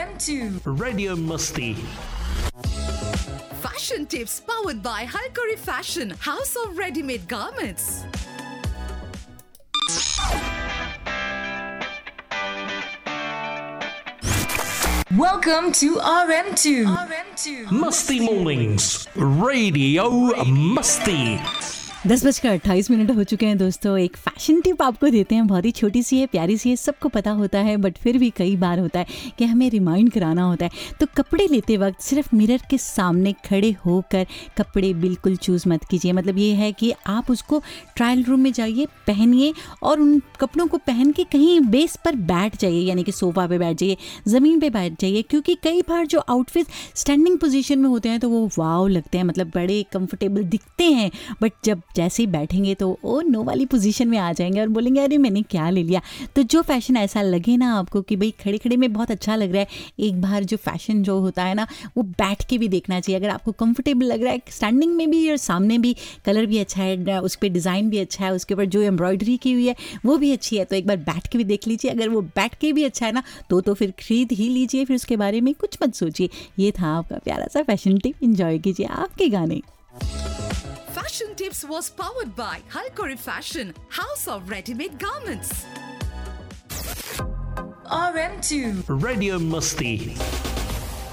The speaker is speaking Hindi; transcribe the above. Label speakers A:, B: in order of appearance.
A: RM2
B: Radio Musti.
C: Fashion tips powered by Halkari Fashion, House of Ready-Made Garments.
A: Welcome to RM2
B: Musti Mornings. Radio Musti.
D: 10:28 हो चुके हैं दोस्तों। एक फैशन टिप आपको देते हैं, बहुत ही छोटी सी है, प्यारी सी है, सबको पता होता है, बट फिर भी कई बार होता है कि हमें रिमाइंड कराना होता है। तो कपड़े लेते वक्त सिर्फ मिरर के सामने खड़े होकर कपड़े बिल्कुल चूज़ मत कीजिए। मतलब ये है कि आप उसको ट्रायल रूम में जाइए, पहनिए और उन कपड़ों को पहन के कहीं बेस पर बैठ जाइए, यानी कि सोफ़ा पे बैठ जाइए, ज़मीन पे बैठ जाइए, क्योंकि कई बार जो आउटफिट स्टैंडिंग पोजीशन में होते हैं तो वो वाव लगते हैं, मतलब बड़े कंफर्टेबल दिखते हैं, बट जब जैसे ही बैठेंगे तो वो नो वाली पोजीशन में आ जाएंगे और बोलेंगे अरे मैंने क्या ले लिया। तो जो फैशन ऐसा लगे ना आपको कि भाई खड़े खड़े में बहुत अच्छा लग रहा है, एक बार जो फैशन जो होता है ना वो बैठ के भी देखना चाहिए। अगर आपको कंफर्टेबल लग रहा है स्टैंडिंग में भी और सामने भी, कलर भी अच्छा है, उस पर डिज़ाइन भी अच्छा है, उसके ऊपर जो एम्ब्रॉयडरी की हुई है वो भी अच्छी है, तो एक बार बैठ के भी देख लीजिए। अगर वो बैठ के भी अच्छा है ना तो फिर खरीद ही लीजिए, फिर उसके बारे में कुछ मत सोचिए। ये था आपका प्यारा सा फैशन टिप, एंजॉय कीजिए आपके गाने।
C: Fashion tips was powered by Halkari Fashion, House of Ready-Made Garments.
A: RM2
B: Radio Musti.